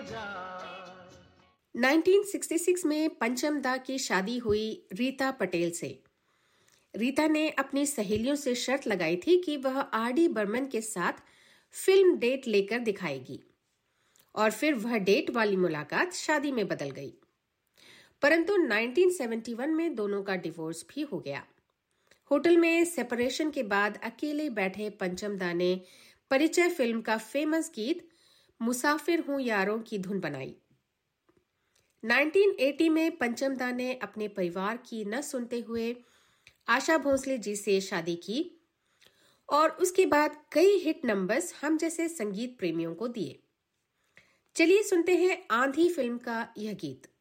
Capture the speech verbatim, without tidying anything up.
जा। उन्नीस सौ छियासठ में पंचम दा की शादी हुई रीता पटेल से। रीता ने अपनी सहेलियों से शर्त लगाई थी कि वह आर डी बर्मन के साथ फिल्म डेट लेकर दिखाएगी और फिर वह डेट वाली मुलाकात शादी में बदल गई। परंतु उन्नीस सौ इकहत्तर में दोनों का डिवोर्स भी हो गया। होटल में सेपरेशन के बाद अकेले बैठे पंचम दा ने परिचय फिल्म का फेमस गीत मुसाफिर हूं यारों की धुन बनाई। उन्नीस सौ अस्सी में पंचम दा ने अपने परिवार की न सुनते हुए आशा भोसले जी से शादी की और उसके बाद कई हिट नंबर्स हम जैसे संगीत प्रेमियों को दिए। चलिए सुनते हैं आंधी फिल्म का यह गीत।